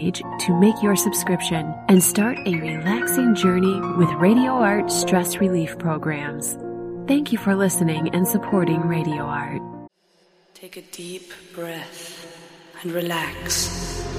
page to make your subscription and start a relaxing journey with Radio Art stress relief programs. Thank you for listening and supporting Radio Art. Take a deep breath and relax.